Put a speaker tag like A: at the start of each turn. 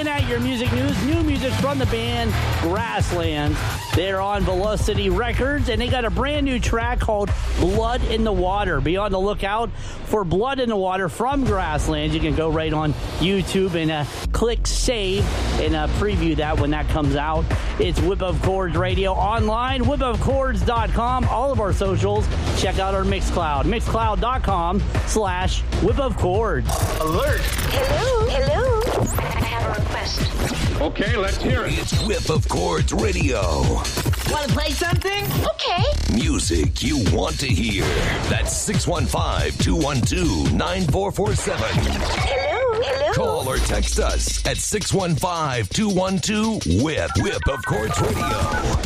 A: Looking at your music news, new music from the band Grasslands. They're on Velocity Records, and they got a brand new track called Blood in the Water. Be on the lookout for Blood in the Water from Grasslands. You can go right on YouTube and click save and preview that when that comes out. It's Whip of Chords Radio online, whipofchords.com, all of our socials. Check out our Mixcloud, mixcloud.com/Whip of Chords.
B: Alert!
C: Hello? I have a request.
B: Okay, let's hear it.
D: It's Whip of Chords Radio.
E: Want to play something?
C: Okay.
D: Music you want to hear. That's 615-212-9447.
C: Hello?
D: Call or text us at 615-212-WHIP. Whip of Chords Radio.